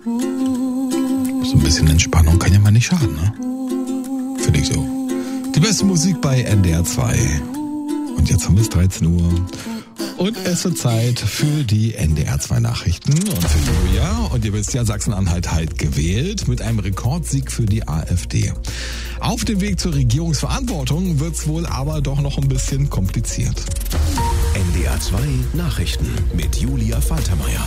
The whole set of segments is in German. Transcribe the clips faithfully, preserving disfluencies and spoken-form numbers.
So ein bisschen Entspannung kann ja mal nicht schaden, ne? Finde ich so. Die beste Musik bei N D R zwei. Und jetzt haben wir es dreizehn Uhr. Und es wird Zeit für die N D R zwei Nachrichten und für Julia. Und ihr wisst ja, Sachsen-Anhalt halt gewählt mit einem Rekordsieg für die AfD. Auf dem Weg zur Regierungsverantwortung wird es wohl aber doch noch ein bisschen kompliziert. N D R zwei Nachrichten mit Julia Faltermeier.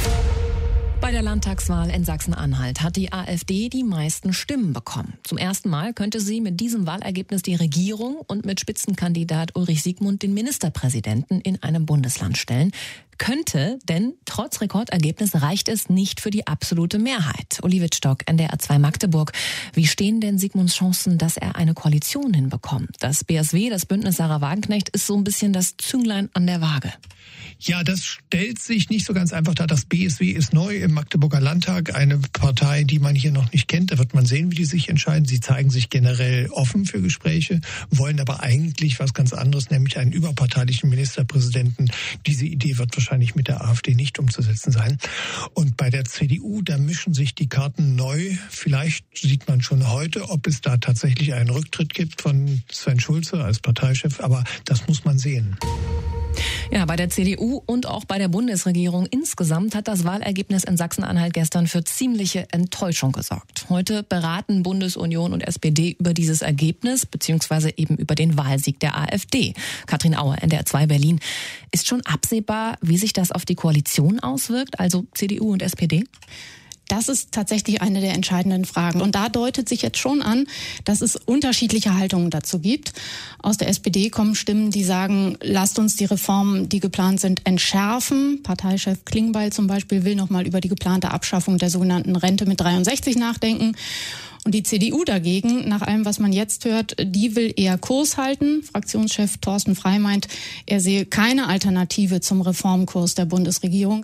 Bei der Landtagswahl in Sachsen-Anhalt hat die AfD die meisten Stimmen bekommen. Zum ersten Mal könnte sie mit diesem Wahlergebnis die Regierung und mit Spitzenkandidat Ulrich Siegmund den Ministerpräsidenten in einem Bundesland stellen. Könnte, denn trotz Rekordergebnis reicht es nicht für die absolute Mehrheit. Uli Wittstock, N D R zwei Magdeburg. Wie stehen denn Siegmunds Chancen, dass er eine Koalition hinbekommt? Das B S W, das Bündnis Sarah Wagenknecht, ist so ein bisschen das Zünglein an der Waage. Ja, das stellt sich nicht so ganz einfach dar. Das B S W ist neu im Magdeburger Landtag, eine Partei, die man hier noch nicht kennt. Da wird man sehen, wie die sich entscheiden. Sie zeigen sich generell offen für Gespräche, wollen aber eigentlich was ganz anderes, nämlich einen überparteilichen Ministerpräsidenten. Diese Idee wird wahrscheinlich mit der AfD nicht umzusetzen sein. Und bei der C D U, da mischen sich die Karten neu. Vielleicht sieht man schon heute, ob es da tatsächlich einen Rücktritt gibt von Sven Schulze als Parteichef, aber das muss man sehen. Ja, bei der C D U und auch bei der Bundesregierung insgesamt hat das Wahlergebnis in Sachsen-Anhalt gestern für ziemliche Enttäuschung gesorgt. Heute beraten Bundesunion und S P D über dieses Ergebnis, beziehungsweise eben über den Wahlsieg der AfD. Katrin Auer, N D R zwei Berlin. Ist schon absehbar, wie sich das auf die Koalition auswirkt, also C D U und S P D? Das ist tatsächlich eine der entscheidenden Fragen. Und da deutet sich jetzt schon an, dass es unterschiedliche Haltungen dazu gibt. Aus der S P D kommen Stimmen, die sagen, lasst uns die Reformen, die geplant sind, entschärfen. Parteichef Klingbeil zum Beispiel will noch mal über die geplante Abschaffung der sogenannten Rente mit dreiundsechzig nachdenken. Und die C D U dagegen, nach allem, was man jetzt hört, die will eher Kurs halten. Fraktionschef Thorsten Frey meint, er sehe keine Alternative zum Reformkurs der Bundesregierung.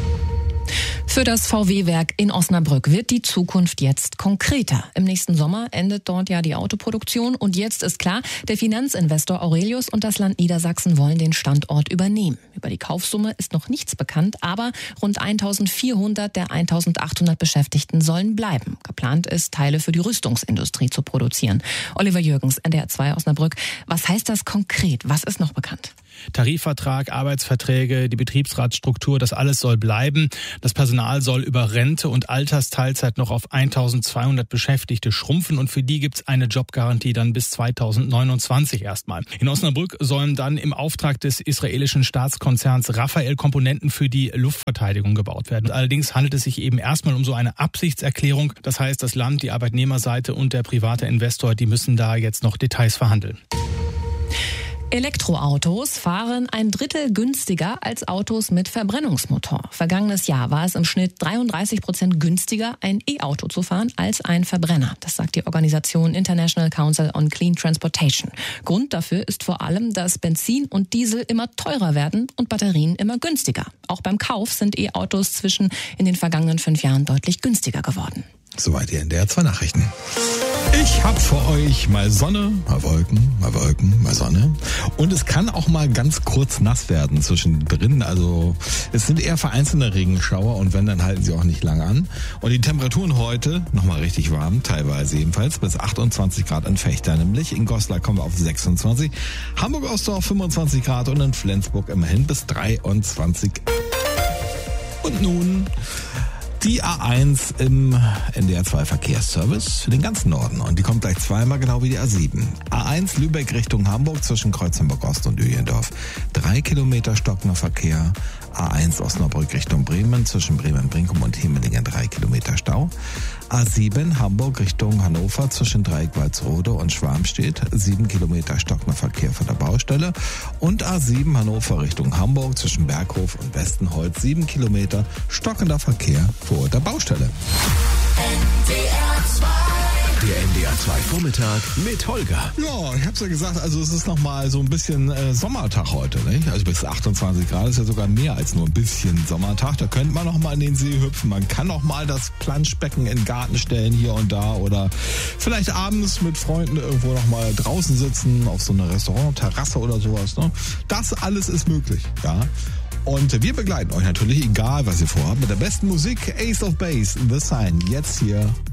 Für das V W-Werk in Osnabrück wird die Zukunft jetzt konkreter. Im nächsten Sommer endet dort ja die Autoproduktion und jetzt ist klar, der Finanzinvestor Aurelius und das Land Niedersachsen wollen den Standort übernehmen. Über die Kaufsumme ist noch nichts bekannt, aber rund eintausendvierhundert der eintausendachthundert Beschäftigten sollen bleiben. Geplant ist, Teile für die Rüstungsindustrie zu produzieren. Oliver Jürgens, N D R zwei Osnabrück. Was heißt das konkret? Was ist noch bekannt? Tarifvertrag, Arbeitsverträge, die Betriebsratsstruktur, das alles soll bleiben. Das Personal soll über Rente und Altersteilzeit noch auf eintausendzweihundert Beschäftigte schrumpfen und für die gibt's eine Jobgarantie dann bis zweitausendneunundzwanzig erstmal. In Osnabrück sollen dann im Auftrag des israelischen Staatskonzerns Rafael Komponenten für die Luftverteidigung gebaut werden. Allerdings handelt es sich eben erstmal um so eine Absichtserklärung. Das heißt, das Land, die Arbeitnehmerseite und der private Investor, die müssen da jetzt noch Details verhandeln. Elektroautos fahren ein Drittel günstiger als Autos mit Verbrennungsmotor. Vergangenes Jahr war es im Schnitt dreiunddreißig Prozent günstiger, ein E-Auto zu fahren als ein Verbrenner. Das sagt die Organisation International Council on Clean Transportation. Grund dafür ist vor allem, dass Benzin und Diesel immer teurer werden und Batterien immer günstiger. Auch beim Kauf sind E-Autos zwischen in den vergangenen fünf Jahren deutlich günstiger geworden. Soweit die N D R zwei Nachrichten. Ich hab für euch mal Sonne, mal Wolken, mal Wolken, mal Sonne. Und es kann auch mal ganz kurz nass werden zwischendrin. Also es sind eher vereinzelte Regenschauer und wenn, dann halten sie auch nicht lang an. Und die Temperaturen heute nochmal richtig warm, teilweise jedenfalls bis achtundzwanzig Grad in Fechter nämlich. In Goslar kommen wir auf sechsundzwanzig. Hamburg-Ostdorf fünfundzwanzig Grad und in Flensburg immerhin bis dreiundzwanzig. Und nun die A eins im N D R zwei Verkehrsservice für den ganzen Norden. Und die kommt gleich zweimal, genau wie die A sieben. A eins Lübeck Richtung Hamburg zwischen Kreuzhenburg Ost und Öhlendorf. Drei Kilometer stockender Verkehr. A eins Osnabrück Richtung Bremen zwischen Bremen-Brinkum und Hemelingen. Drei Kilometer Stau. A sieben Hamburg Richtung Hannover zwischen Dreieck-Walsrode und Schwarmstedt. Sieben Kilometer stockender Verkehr von der Baustelle. Und A sieben Hannover Richtung Hamburg zwischen Berghof und Westenholz. Sieben Kilometer stockender Verkehr vor der Baustelle. N D R zwei. Der N D R zwei Vormittag mit Holger. Ja, ich hab's ja gesagt, also es ist nochmal so ein bisschen äh, Sommertag heute, nicht? Also bis achtundzwanzig Grad ist ja sogar mehr als nur ein bisschen Sommertag. Da könnte man noch mal in den See hüpfen. Man kann noch mal das Planschbecken in den Garten stellen hier und da oder vielleicht abends mit Freunden irgendwo noch mal draußen sitzen auf so einer Restaurant-Terrasse oder sowas. Ne? Das alles ist möglich, ja. Und wir begleiten euch natürlich, egal was ihr vorhabt, mit der besten Musik. Ace of Base, The Sign, jetzt hier